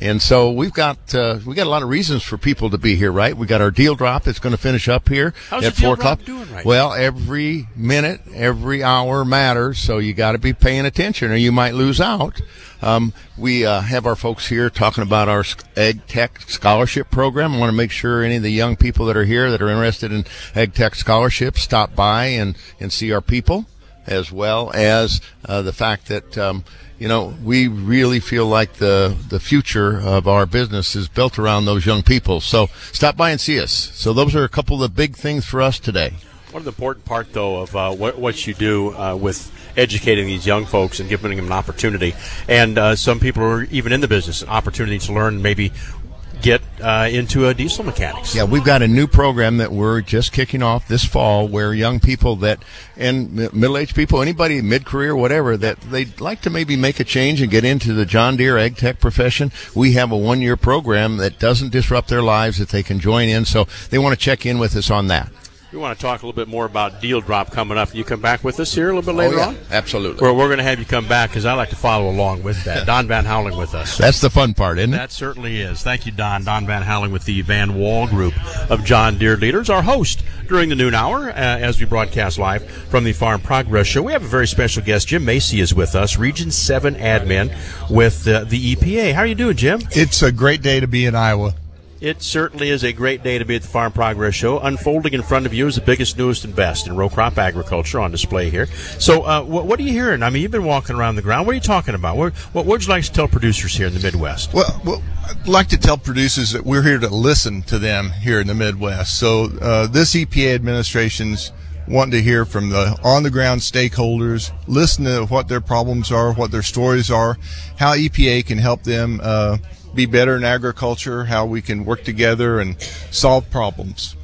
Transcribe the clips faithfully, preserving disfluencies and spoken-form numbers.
And so we've got uh, we got a lot of reasons for people to be here, right? We got our deal drop that's going to finish up here How's at the deal four drop o'clock. doing right well, every minute, every hour matters, so you got to be paying attention, or you might lose out. Um, we uh, have our folks here talking about our Ag Tech Scholarship Program. I want to make sure any of the young people that are here that are interested in Ag Tech Scholarships stop by and, and see our people, as well as uh, the fact that, um, you know, we really feel like the, the future of our business is built around those young people. So stop by and see us. So those are a couple of the big things for us today. One of the important part, though, of uh, what, what you do uh, with educating these young folks and giving them an opportunity, and uh, some people are even in the business, an opportunity to learn, maybe get uh, into a diesel mechanics. Yeah, we've got a new program that we're just kicking off this fall where young people that, and middle-aged people, anybody mid-career, whatever, that they'd like to maybe make a change and get into the John Deere Ag Tech profession. We have a one-year program that doesn't disrupt their lives that they can join in, so they want to check in with us on that. We want to talk a little bit more about Deal Drop coming up. You come back with us here a little bit later oh, yeah, on? Absolutely. We're, we're going to have you come back because I like to follow along with that. Don Van Houweling with us. That's the fun part, isn't it? That certainly is. Thank you, Don. Don Van Houweling with the Van Wall Group of John Deere Leaders, our host during the noon hour uh, as we broadcast live from the Farm Progress Show. We have a very special guest. Jim Macy is with us, Region seven admin with uh, the E P A. How are you doing, Jim? It's a great day to be in Iowa. It certainly is a great day to be at the Farm Progress Show. Unfolding in front of you is the biggest, newest, and best in row crop agriculture on display here. So uh, what, what are you hearing? I mean, you've been walking around the ground. What are you talking about? What, what would you like to tell producers here in the Midwest? Well, well, I'd like to tell producers that we're here to listen to them here in the Midwest. So uh, this E P A administration's wanting to hear from the on-the-ground stakeholders, listen to what their problems are, what their stories are, how E P A can help them uh be better in agriculture, how we can work together and solve problems.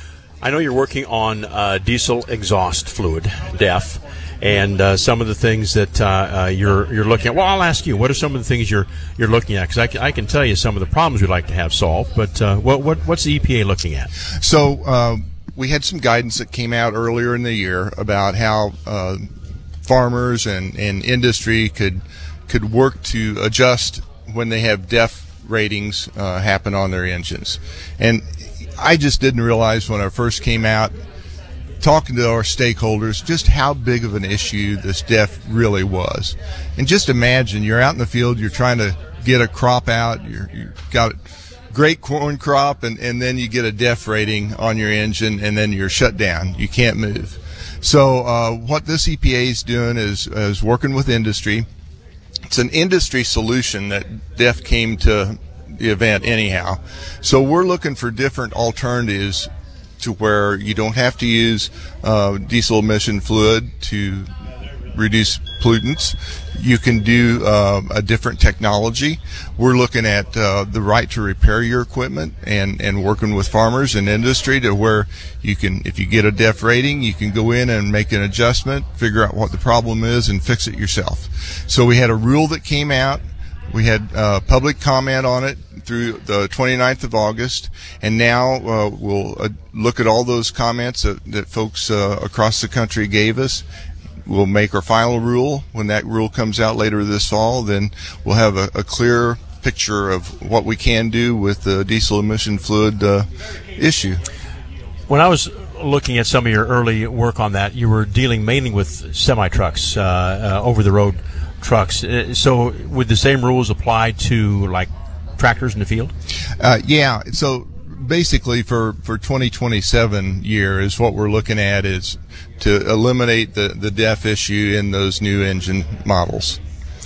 I know you're working on uh, diesel exhaust fluid, D E F, and uh, some of the things that uh, uh, you're you're looking at. Well, I'll ask you, what are some of the things you're you're looking at? Because I, can, I can tell you some of the problems we'd like to have solved, but uh, what what what's the E P A looking at? So uh, we had some guidance that came out earlier in the year about how uh, farmers and, and industry could could work to adjust when they have D E F ratings uh, happen on their engines. And I just didn't realize when I first came out talking to our stakeholders just how big of an issue this D E F really was. And just imagine you're out in the field, you're trying to get a crop out, you're, you've got a great corn crop, and, and then you get a D E F rating on your engine, and then you're shut down. You can't move. So uh, what this E P A is doing is, is working with industry. It's an industry solution that D E F came to the event anyhow. So we're looking for different alternatives to where you don't have to use uh, diesel emission fluid to reduce pollutants. You can do uh, a different technology. We're looking at uh, the right to repair your equipment and, and working with farmers and industry to where you can, if you get a D E F rating, you can go in and make an adjustment, figure out what the problem is, and fix it yourself. So we had a rule that came out. We had uh, public comment on it through the twenty-ninth of August, and now uh, we'll uh, look at all those comments that, that folks uh, across the country gave us. We'll make our final rule. When that rule comes out later this fall, then we'll have a, a clear picture of what we can do with the diesel emission fluid uh, issue. When I was looking at some of your early work on that, you were dealing mainly with semi-trucks, uh, uh, over-the-road trucks. Uh, so would the same rules apply to, like, tractors in the field? Uh, yeah. So basically for, for twenty twenty-seven year is what we're looking at is to eliminate the, the D E F issue in those new engine models.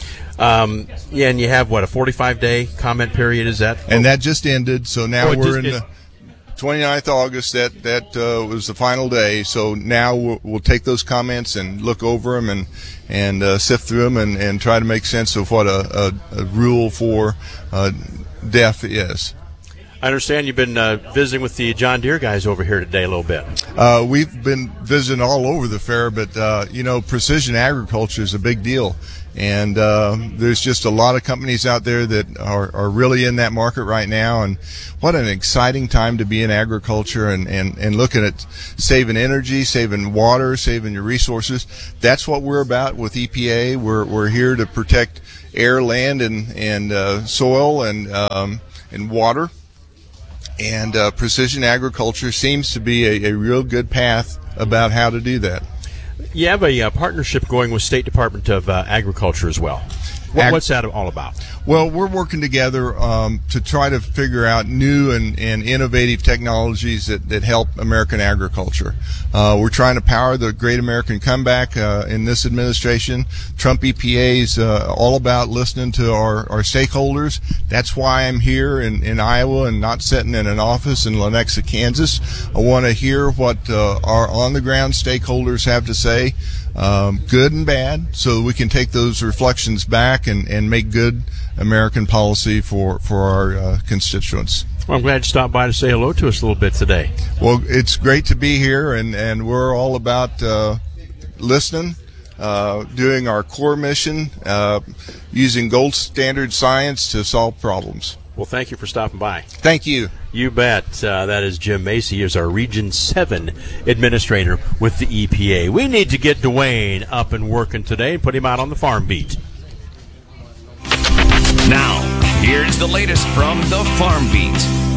Um, yeah, and you have, what, a forty-five day comment period, is that? And that just ended, so now Oh, it we're just- in it- the twenty-ninth of August. That that uh, was the final day, so now we'll, we'll take those comments and look over them and, and uh, sift through them and, and try to make sense of what a, a, a rule for uh, D E F is. I understand you've been uh, visiting with the John Deere guys over here today a little bit. Uh, we've been visiting all over the fair, but, uh, you know, precision agriculture is a big deal. And uh, there's just a lot of companies out there that are, are really in that market right now. And what an exciting time to be in agriculture and, and, and looking at saving energy, saving water, saving your resources. That's what we're about with E P A. We're, we're here to protect air, land, and and uh, soil and um, and water. And uh, precision agriculture seems to be a, a real good path about how to do that. You have a uh, partnership going with State Department of uh, Agriculture as well. What, Ag- what's that all about? Well, we're working together um, to try to figure out new and, and innovative technologies that, that help American agriculture. Uh, we're trying to power the great American comeback uh, in this administration. Trump E P A is uh, all about listening to our, our stakeholders. That's why I'm here in, in Iowa and not sitting in an office in Lenexa, Kansas. I want to hear what uh, our on-the-ground stakeholders have to say, um, good and bad, so that we can take those reflections back and, and make good American policy for, for our uh, constituents. Well, I'm glad you stopped by to say hello to us a little bit today. Well, it's great to be here, and, and we're all about uh, listening, uh, doing our core mission, uh, using gold standard science to solve problems. Well, thank you for stopping by. Thank you. You bet. Uh, that is Jim Macy. He is our Region seven Administrator with the E P A. We need to get Dwayne up and working today and put him out on the farm beat. Now, here's the latest from the Farm Beat.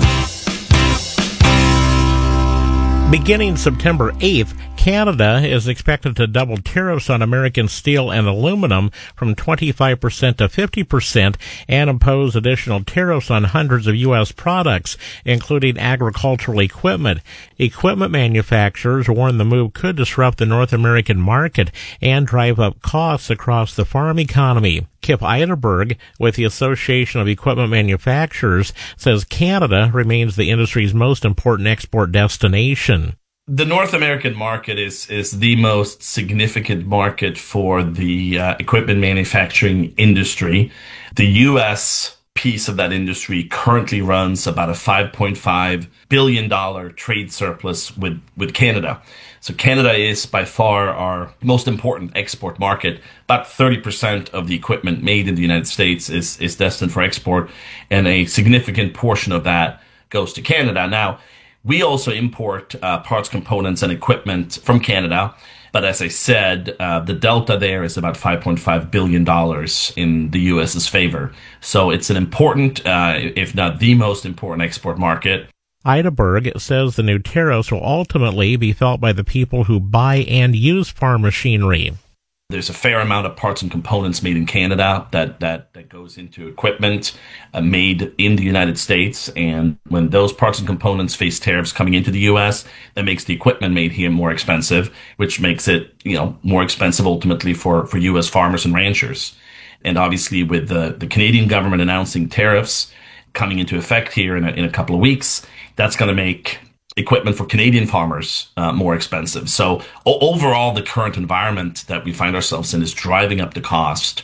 Beginning September eighth, Canada is expected to double tariffs on American steel and aluminum from twenty-five percent to fifty percent and impose additional tariffs on hundreds of U S products, including agricultural equipment. Equipment manufacturers warn the move could disrupt the North American market and drive up costs across the farm economy. Kip Eiderberg with the Association of Equipment Manufacturers says Canada remains the industry's most important export destination. The North American market is is the most significant market for the uh, equipment manufacturing industry. The U S piece of that industry currently runs about a five point five billion dollars trade surplus with, with Canada. So Canada is by far our most important export market. About thirty percent of the equipment made in the United States is, is destined for export, and a significant portion of that goes to Canada. Now, we also import uh, parts, components, and equipment from Canada. But as I said, uh, the delta there is about five point five billion dollars in the U S's favor. So it's an important, uh, if not the most important export market. Eiderberg says the new tariffs will ultimately be felt by the people who buy and use farm machinery. There's a fair amount of parts and components made in Canada that, that, that goes into equipment uh, made in the United States. And when those parts and components face tariffs coming into the U S, that makes the equipment made here more expensive, which makes it, you know, more expensive ultimately for, for U S farmers and ranchers. And obviously with the, the Canadian government announcing tariffs coming into effect here in a, in a couple of weeks, that's going to make equipment for Canadian farmers uh, more expensive. So o- overall, the current environment that we find ourselves in is driving up the cost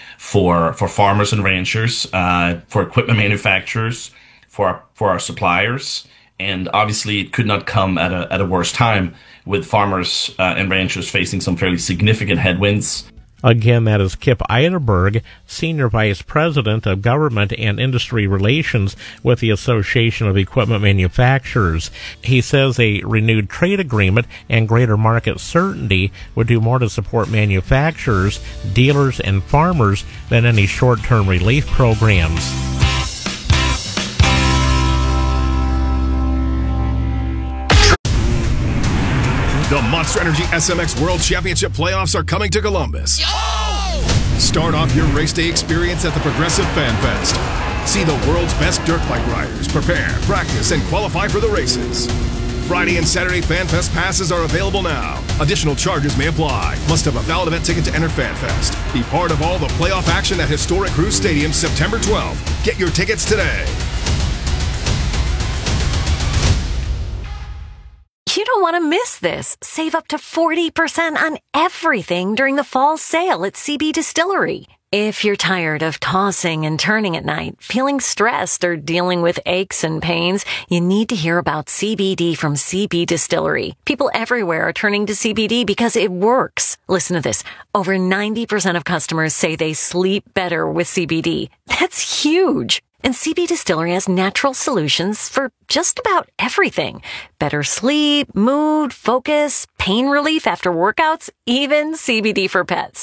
for for farmers and ranchers, uh, for equipment manufacturers, for our, for our suppliers, and obviously it could not come at a at a worse time with farmers uh, and ranchers facing some fairly significant headwinds. Again, that is Kip Eiderberg, Senior Vice President of Government and Industry Relations with the Association of Equipment Manufacturers. He says a renewed trade agreement and greater market certainty would do more to support manufacturers, dealers, and farmers than any short-term relief programs. The Monster Energy S M X World Championship playoffs are coming to Columbus. Yo! Start off your race day experience at the Progressive Fan Fest. See the world's best dirt bike riders prepare, practice, and qualify for the races. Friday and Saturday Fan Fest passes are available now. Additional charges may apply. Must have a valid event ticket to enter Fan Fest. Be part of all the playoff action at Historic Cruise Stadium September twelfth. Get your tickets today. You don't want to miss this. Save up to forty percent on everything during the fall sale at C B Distillery. If you're tired of tossing and turning at night, feeling stressed, or dealing with aches and pains, you need to hear about C B D from C B Distillery. People everywhere are turning to C B D because it works. Listen to this. Over ninety percent of customers say they sleep better with C B D. That's huge. And C B Distillery has natural solutions for just about everything. Better sleep, mood, focus, pain relief after workouts, even C B D for pets.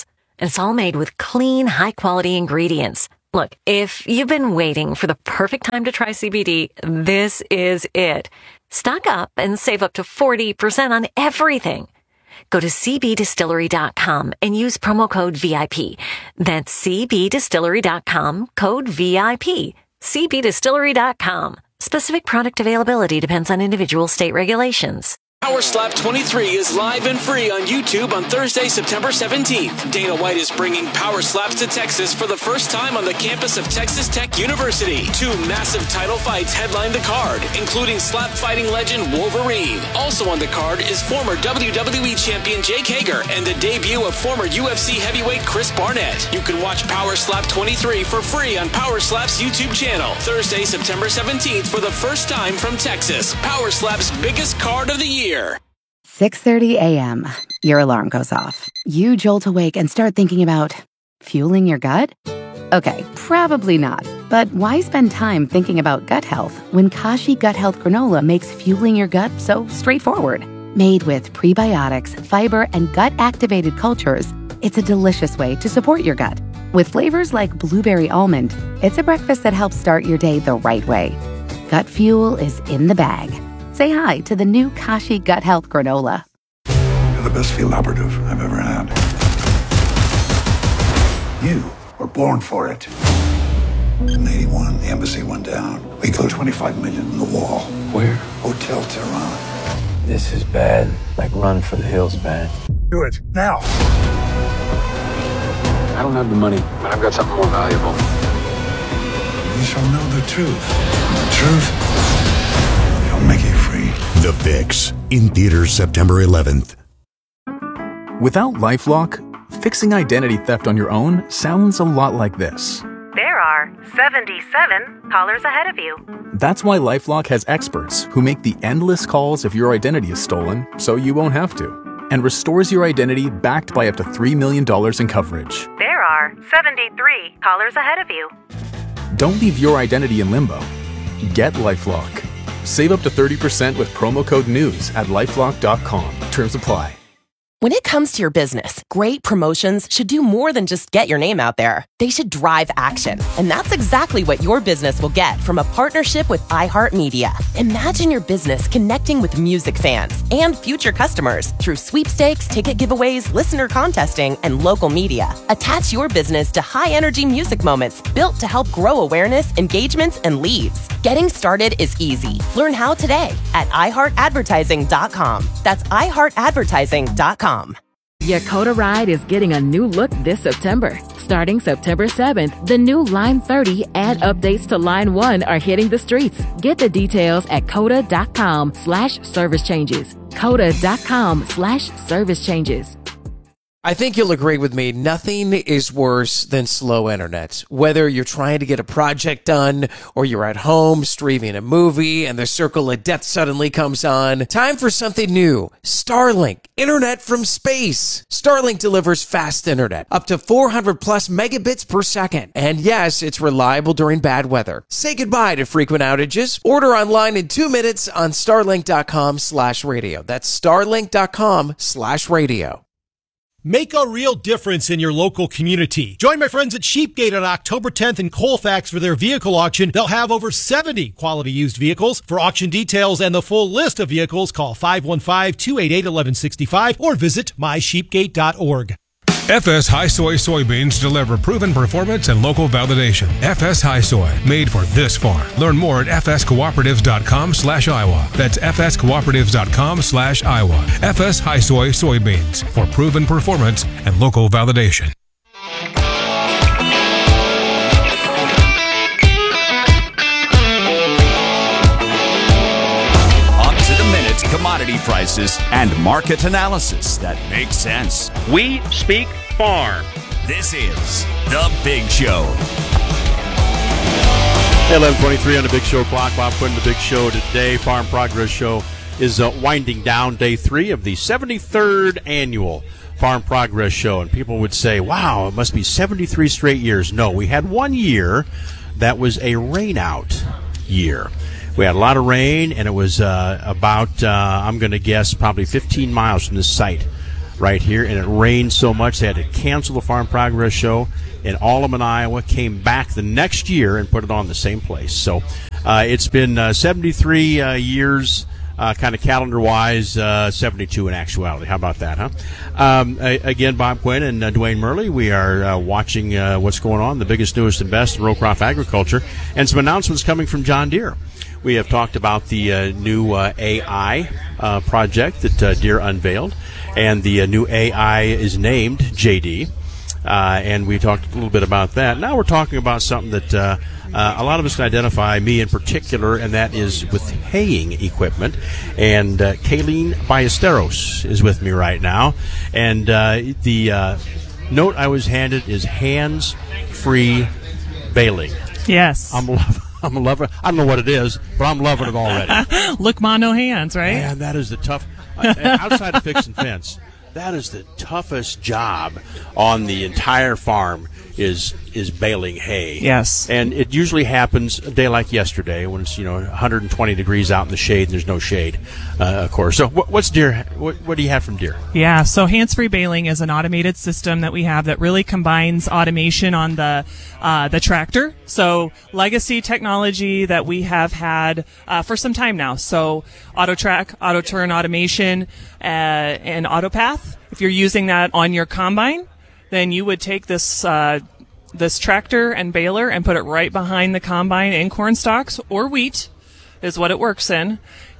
And it's all made with clean, high-quality ingredients. Look, if you've been waiting for the perfect time to try C B D, this is it. Stock up and save up to forty percent on everything. Go to c b distillery dot com and use promo code V I P. That's c b distillery dot com, code V I P. c b distillery dot com. Specific product availability depends on individual state regulations. Power Slap twenty-three is live and free on YouTube on Thursday, September seventeenth. Dana White is bringing Power Slaps to Texas for the first time on the campus of Texas Tech University. Two massive title fights headline the card, including slap fighting legend Wolverine. Also on the card is former W W E champion Jake Hager and the debut of former U F C heavyweight Chris Barnett. You can watch Power Slap twenty-three for free on Power Slap's YouTube channel. Thursday, September seventeenth for the first time from Texas. Power Slap's biggest card of the year. six thirty a.m. Your alarm goes off. You jolt awake and start thinking about fueling your gut? Okay, probably not. But why spend time thinking about gut health when Kashi Gut Health Granola makes fueling your gut so straightforward? Made with prebiotics, fiber, and gut-activated cultures, it's a delicious way to support your gut. With flavors like blueberry almond, it's a breakfast that helps start your day the right way. Gut fuel is in the bag. Say hi to the new Kashi Gut Health Granola. You're the best field operative I've ever had. You were born for it. In eighty-one, the embassy went down. We closed twenty-five million in the wall. Where? Hotel Tehran. This is bad. Like run for the hills bad. Do it, now. I don't have the money, but I've got something more valuable. You shall know the truth. And the truth will make you free. The Fix, in theaters September eleventh. Without LifeLock, fixing identity theft on your own sounds a lot like this. There are seventy-seven callers ahead of you. That's why LifeLock has experts who make the endless calls if your identity is stolen, so you won't have to, and restores your identity backed by up to three million dollars in coverage. There are seventy-three callers ahead of you. Don't leave your identity in limbo. Get LifeLock. Save up to thirty percent with promo code NEWS at lifelock dot com. Terms apply. When it comes to your business, great promotions should do more than just get your name out there. They should drive action. And that's exactly what your business will get from a partnership with iHeartMedia. Imagine your business connecting with music fans and future customers through sweepstakes, ticket giveaways, listener contesting, and local media. Attach your business to high-energy music moments built to help grow awareness, engagements, and leads. Getting started is easy. Learn how today at i heart advertising dot com. That's i heart advertising dot com. Yakota Ride is getting a new look this September. Starting September seventh, the new Line thirty and updates to Line one are hitting the streets. Get the details at coda.com slash service changes. coda.com slash service changes. I think you'll agree with me, nothing is worse than slow internet. Whether you're trying to get a project done or you're at home streaming a movie and the circle of death suddenly comes on, time for something new. Starlink, internet from space. Starlink delivers fast internet, up to four hundred plus megabits per second. And yes, it's reliable during bad weather. Say goodbye to frequent outages. Order online in two minutes on starlink.com slash radio. That's starlink.com slash radio. Make a real difference in your local community. Join my friends at Sheepgate on October tenth in Colfax for their vehicle auction. They'll have over seventy quality used vehicles. For auction details and the full list of vehicles, call five one five, two eight eight, one one six five or visit my sheepgate dot org. F S High Soy soybeans deliver proven performance and local validation. F S High Soy, made for this farm. Learn more at f s cooperatives dot com slash Iowa. That's f s cooperatives dot com slash Iowa. F S High Soy soybeans for proven performance and local validation. Commodity prices and market analysis that makes sense. We speak farm. This is The Big Show. eleven twenty-three on the Big Show clock. Bob Quinn, The Big Show today. Farm Progress Show is uh, winding down day three of the seventy-third annual Farm Progress Show. And people would say, wow, it must be seventy-three straight years. No, we had one year that was a rain-out year. We had a lot of rain, and it was uh, about, uh, I'm going to guess, probably fifteen miles from this site right here, and it rained so much they had to cancel the Farm Progress Show in Alleman, Iowa, came back the next year and put it on the same place. So uh, it's been uh, seventy-three uh, years, uh, kind of calendar-wise, uh, seventy-two in actuality. How about that, huh? Um, a- again, Bob Quinn and uh, Dwayne Murley, we are uh, watching uh, what's going on, the biggest, newest, and best in row crop agriculture, and some announcements coming from John Deere. We have talked about the uh, new uh, A I uh, project that uh, Deere unveiled, and the uh, new A I is named J D. Uh, and we talked a little bit about that. Now we're talking about something that uh, uh, a lot of us can identify, me in particular, and that is with haying equipment. And uh, Kayleen Ballesteros is with me right now. And uh, the uh, note I was handed is hands-free baling. Yes. I'm loving I'm loving I don't know what it is, but I'm loving it already. Look, ma, no hands, right? Man, that is the tough. Uh, outside of fix and fence, that is the toughest job on the entire farm is is baling hay. Yes. And it usually happens a day like yesterday when it's, you know, one hundred twenty degrees out in the shade and there's no shade, uh, of course. So what, what's Deere? What, what do you have from Deere? Yeah, so hands-free baling is an automated system that we have that really combines automation on the uh, the tractor. So legacy technology that we have had uh, for some time now. So AutoTrack, AutoTurn automation, uh, and AutoPath. If you're using that on your combine, then you would take this uh, this tractor and baler and put it right behind the combine in corn stalks or wheat is what it works in,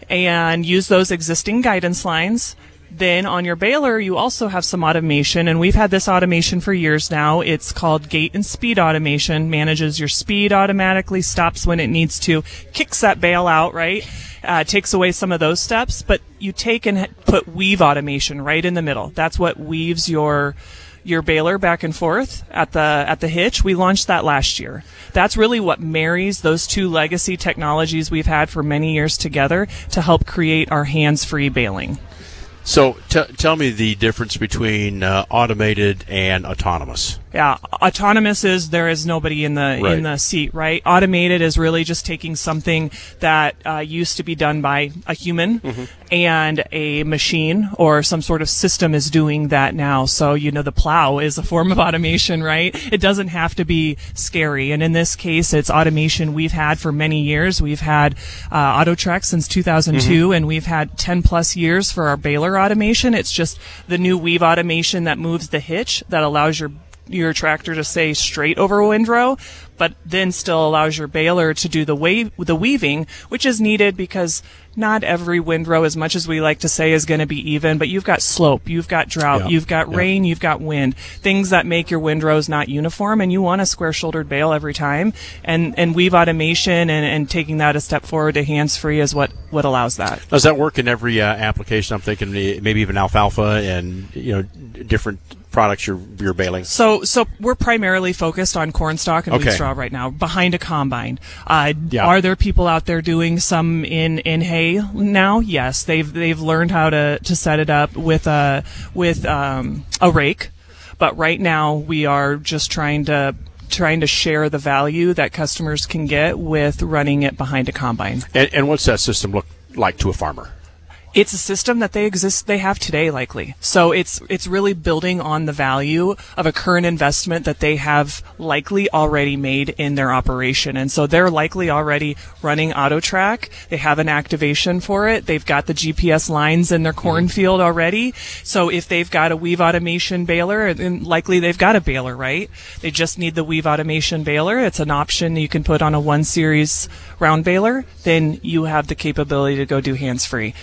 and use those existing guidance lines. Then on your baler, you also have some automation, and we've had this automation for years now. It's called gate and speed automation, manages your speed automatically, stops when it needs to, kicks that bale out, right? Uh, takes away some of those steps, but you take and put weave automation right in the middle. That's what weaves your your baler back and forth at the at the hitch. We launched that last year. That's really what marries those two legacy technologies we've had for many years together to help create our hands-free baling. So t- tell me the difference between uh, automated and autonomous. Yeah, autonomous is there is nobody in the Right. in the seat, right? Automated is really just taking something that uh, used to be done by a human, Mhm. and a machine or some sort of system is doing that now. So, you know, the plow is a form of automation, right? It doesn't have to be scary. And in this case, it's automation we've had for many years. We've had uh, AutoTrack since two thousand two, Mhm. and we've had ten plus years for our baler automation. It's just the new weave automation that moves the hitch that allows your your tractor to stay straight over a windrow, but then still allows your baler to do the wave, the weaving, which is needed because not every windrow, as much as we like to say, is going to be even, but you've got slope, you've got drought, Yeah. you've got Yeah. rain, you've got wind, things that make your windrows not uniform, and you want a square-shouldered bale every time, and, and weave automation and, and taking that a step forward to hands-free is what, what allows that. Does that work in every uh, application? I'm thinking the- maybe even alfalfa and, you know, d- different products you're, you're baling. So, so we're primarily focused on corn stalk and Okay. wheat straw right now, behind a combine. Uh, Yeah. Are there people out there doing some in, in hay now? Yes, they've they've learned how to, to set it up with a with um, a rake, but right now we are just trying to trying to share the value that customers can get with running it behind a combine. And, and what's that system look like to a farmer? It's a system that they exist, they have today, likely. So it's it's really building on the value of a current investment that they have likely already made in their operation. And so they're likely already running AutoTrack. They have an activation for it. They've got the G P S lines in their cornfield already. So if they've got a weave automation baler, then likely they've got a baler, right? They just need the weave automation baler. It's an option you can put on a one series round baler. Then you have the capability to go do hands-free.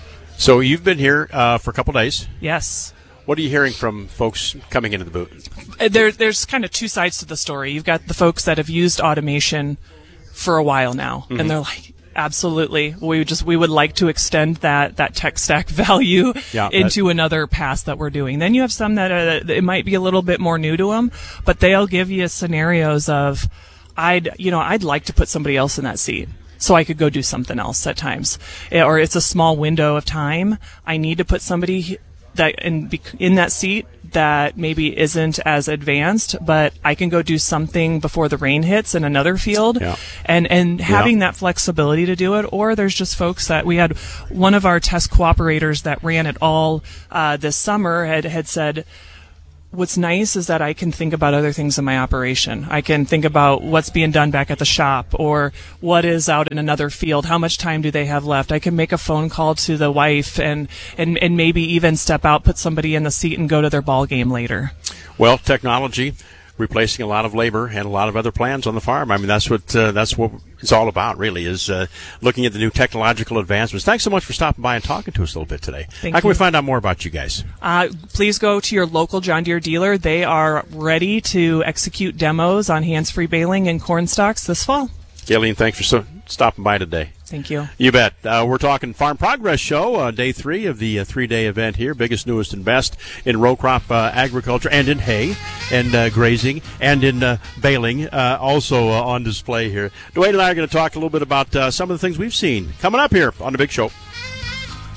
So you've been here uh, for a couple days. Yes. What are you hearing from folks coming into the booth? Uh, There, there's kind of two sides to the story. You've got the folks that have used automation for a while now, Mhm. and they're like, absolutely, we just we would like to extend that that tech stack value Yeah, into that- another pass that we're doing. Then you have some that uh, it might be a little bit more new to them, but they'll give you scenarios of, I'd you know I'd like to put somebody else in that seat, so I could go do something else at times. Eh, Or it's a small window of time. I need to put somebody that in bec- in that seat that maybe isn't as advanced, but I can go do something before the rain hits in another field, Yeah. and and having Yeah. that flexibility to do it. Or there's just folks that we had one of our test cooperators that ran it all uh, this summer had had said, what's nice is that I can think about other things in my operation. I can think about what's being done back at the shop, or what is out in another field. How much time do they have left? I can make a phone call to the wife and, and, and maybe even step out, put somebody in the seat and go to their ball game later. Well, technology replacing a lot of labor and a lot of other plans on the farm. I mean, that's what uh, that's what it's all about, really, is uh, looking at the new technological advancements. Thanks so much for stopping by and talking to us a little bit today. Thank How can you. we find out more about you guys? Uh, please go to your local John Deere dealer. They are ready to execute demos on hands-free baling and corn stalks this fall. Galen, thanks for so, stopping by today. Thank you. You bet. Uh, we're talking Farm Progress Show, uh, day three of the uh, three-day event here, biggest, newest, and best in row crop uh, agriculture and in hay and uh, grazing and in uh, baling, uh, also uh, on display here. Dwayne and I are going to talk a little bit about uh, some of the things we've seen coming up here on the big show.